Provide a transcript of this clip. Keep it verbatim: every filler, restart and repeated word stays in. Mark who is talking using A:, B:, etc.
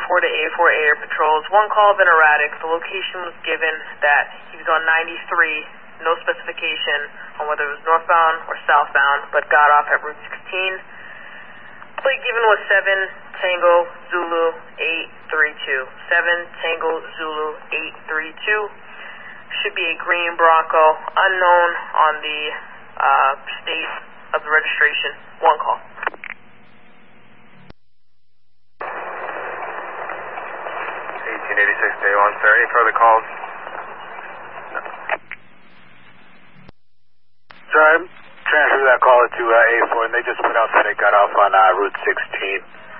A: four to A four air patrols. One call, been erratic. The location was given that he was on ninety-three, no specification on whether it was northbound or southbound, but got off at Route sixteen. Plate given was seven Tango Zulu eight three two. seven Tango Zulu eight three two. Should be a green Bronco, unknown on the uh, state of the registration. One call.
B: eighteen eighty-six day one, sir. Any further calls? No.
C: Sir, I transferred that caller to uh, A four, and they just put out that it got off on uh, Route sixteen.